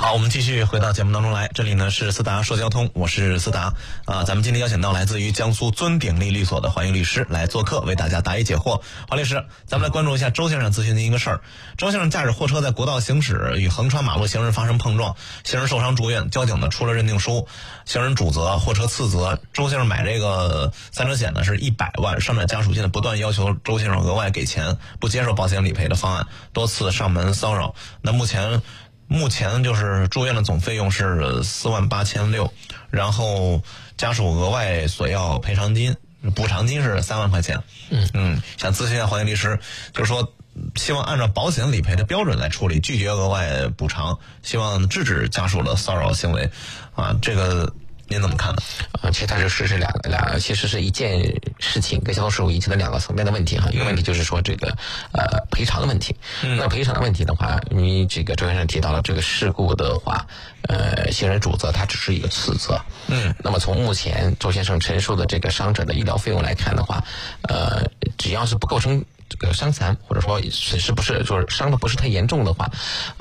好，我们继续回到节目当中来，这里呢是思达说交通，我是思达咱们今天邀请到来自于江苏尊鼎力律所的黄英律师来做客，为大家答疑解惑。黄律师，咱们来关注一下周先生咨询的一个事儿。周先生驾驶货车在国道行驶，与横穿马路行人发生碰撞，行人受伤住院，交警呢出了认定书，行人主责，货车次责。周先生买这个三者险呢是100万，伤者家属现在不断要求周先生额外给钱，不接受保险理赔的方案，多次上门骚扰。那目前就是住院的总费用是48600，然后家属额外索要赔偿金、补偿金是3万块钱。想咨询一下黄英律师，就是说希望按照保险理赔的标准来处理，拒绝额外补偿，希望制止家属的骚扰行为这个您怎么看呢？ 其实它是两个，其实是一件事情跟交通事故引起的两个层面的问题哈。一个问题就是说这个赔偿的问题。那赔偿的问题的话，你这个周先生提到了这个事故的话，行人主责它只是一个次责。那么从目前周先生陈述的这个伤者的医疗费用来看的话，只要是不构成这个伤残，或者说损失不是就是伤的不是太严重的话，